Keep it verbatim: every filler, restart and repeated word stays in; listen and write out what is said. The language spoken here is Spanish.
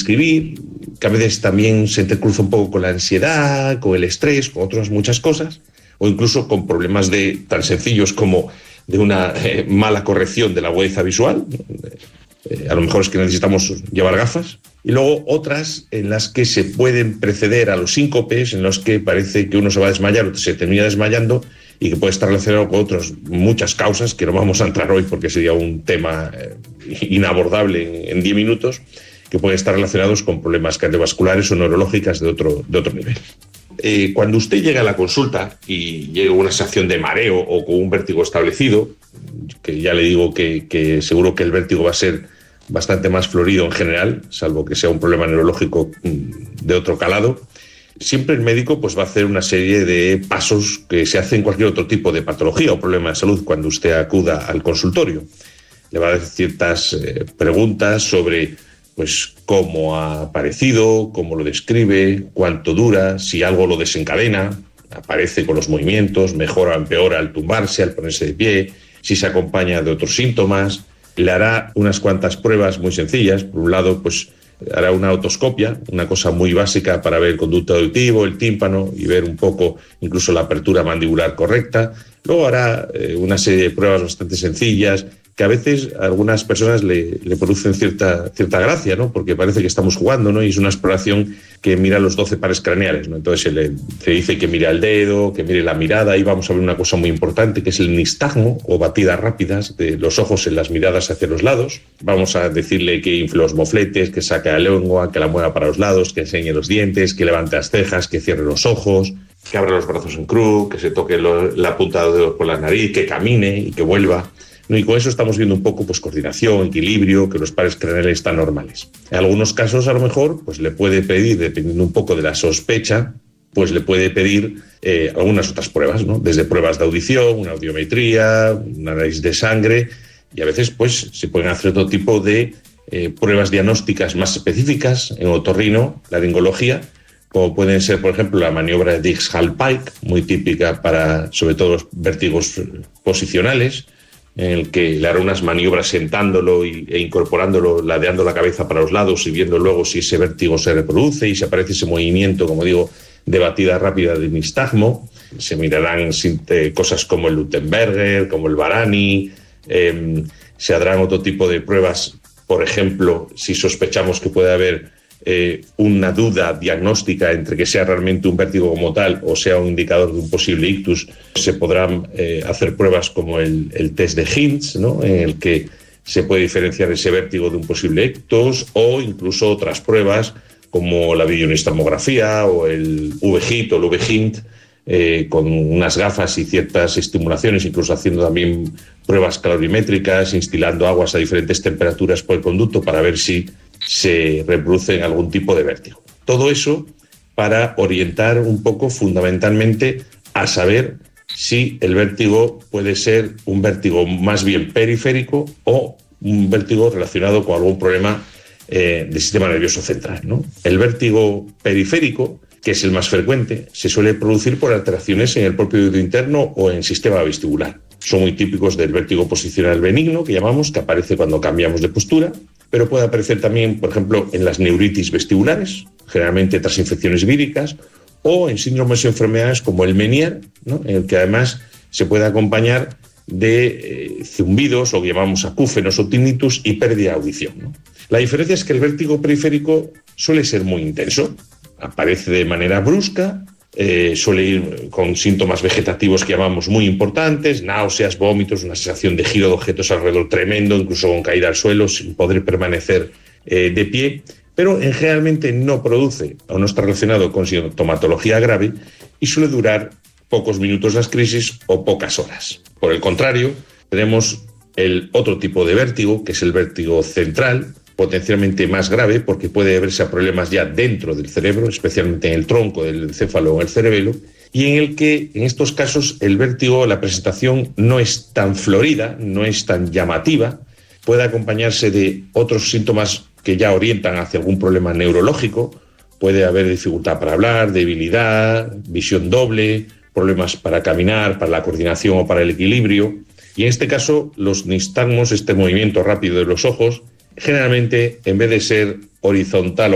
escribir, que a veces también se intercruza un poco con la ansiedad, con el estrés, con otras muchas cosas, o incluso con problemas de, tan sencillos como de una eh, mala corrección de la agudeza visual. Eh, a lo mejor es que necesitamos llevar gafas. Y luego otras en las que se pueden preceder a los síncopes, en los que parece que uno se va a desmayar o se termina desmayando, y que puede estar relacionado con otras muchas causas que no vamos a entrar hoy porque sería un tema eh, inabordable en diez minutos, que pueden estar relacionados con problemas cardiovasculares o neurológicas de otro, de otro nivel. Eh, cuando usted llega a la consulta y llega con una sensación de mareo o con un vértigo establecido, que ya le digo que, que seguro que el vértigo va a ser bastante más florido en general, salvo que sea un problema neurológico de otro calado, siempre el médico pues, va a hacer una serie de pasos que se hace en cualquier otro tipo de patología o problema de salud cuando usted acuda al consultorio. Le va a hacer ciertas eh, preguntas sobre pues, cómo ha aparecido, cómo lo describe, cuánto dura, si algo lo desencadena, aparece con los movimientos, mejora o empeora al tumbarse, al ponerse de pie, si se acompaña de otros síntomas. Le hará unas cuantas pruebas muy sencillas. Por un lado, pues hará una otoscopia, una cosa muy básica para ver el conducto auditivo, el tímpano y ver un poco incluso la apertura mandibular correcta. Luego hará eh, una serie de pruebas bastante sencillas que a veces a algunas personas le, le producen cierta, cierta gracia, ¿no? Porque parece que estamos jugando, ¿no? Y es una exploración que mira los doce pares craneales, ¿no? Entonces se le se dice que mire el dedo, que mire la mirada, y vamos a ver una cosa muy importante que es el nistagmo o batidas rápidas de los ojos en las miradas hacia los lados. Vamos a decirle que infle los mofletes, que saque la lengua, que la mueva para los lados, que enseñe los dientes, que levante las cejas, que cierre los ojos, que abra los brazos en cruz, que se toque lo, la punta de dedos por la nariz, que camine y que vuelva. Y con eso estamos viendo un poco pues, coordinación, equilibrio, que los pares craneales están normales. En algunos casos, a lo mejor, pues le puede pedir, dependiendo un poco de la sospecha, pues le puede pedir eh, algunas otras pruebas, ¿no? Desde pruebas de audición, una audiometría, un análisis de sangre, y a veces pues, se pueden hacer otro tipo de eh, pruebas diagnósticas más específicas en otorrino, laringología, como pueden ser, por ejemplo, la maniobra de Dix-Hallpike, muy típica para, sobre todo, los vértigos posicionales, en el que le hará unas maniobras sentándolo e incorporándolo, ladeando la cabeza para los lados y viendo luego si ese vértigo se reproduce y si aparece ese movimiento, como digo, de batida rápida de nistagmo. Se mirarán cosas como el Luttenberger, como el Varani, eh, se harán otro tipo de pruebas, por ejemplo, si sospechamos que puede haber Eh, una duda diagnóstica entre que sea realmente un vértigo como tal o sea un indicador de un posible ictus, se podrán eh, hacer pruebas como el, el test de Hintz, ¿no? En el que se puede diferenciar ese vértigo de un posible ictus, o incluso otras pruebas como la videonistamografía o el V H I T o el V H I N T, eh, con unas gafas y ciertas estimulaciones, incluso haciendo también pruebas calorimétricas, instilando aguas a diferentes temperaturas por el conducto para ver si se reproduce algún tipo de vértigo. Todo eso para orientar un poco fundamentalmente a saber si el vértigo puede ser un vértigo más bien periférico o un vértigo relacionado con algún problema eh, del sistema nervioso central, ¿no? El vértigo periférico, que es el más frecuente, se suele producir por alteraciones en el propio oído interno o en el sistema vestibular. Son muy típicos del vértigo posicional benigno, que llamamos, que aparece cuando cambiamos de postura, pero puede aparecer también, por ejemplo, en las neuritis vestibulares, generalmente tras infecciones víricas, o en síndromes o enfermedades como el Meniere, ¿no? En el que además se puede acompañar de eh, zumbidos, o que llamamos acúfenos o tinnitus, y pérdida de audición, ¿no? La diferencia es que el vértigo periférico suele ser muy intenso, aparece de manera brusca, eh, suele ir con síntomas vegetativos que llamamos muy importantes, náuseas, vómitos, una sensación de giro de objetos alrededor tremendo, incluso con caída al suelo, sin poder permanecer eh, de pie, pero en generalmente no produce o no está relacionado con sintomatología grave y suele durar pocos minutos las crisis o pocas horas. Por el contrario, tenemos el otro tipo de vértigo, que es el vértigo central, potencialmente más grave porque puede deberse a problemas ya dentro del cerebro, especialmente en el tronco del encéfalo o el cerebelo, y en el que en estos casos el vértigo, la presentación no es tan florida, no es tan llamativa, puede acompañarse de otros síntomas que ya orientan hacia algún problema neurológico, puede haber dificultad para hablar, debilidad, visión doble, problemas para caminar, para la coordinación o para el equilibrio, y en este caso los nistagmos, este movimiento rápido de los ojos, generalmente, en vez de ser horizontal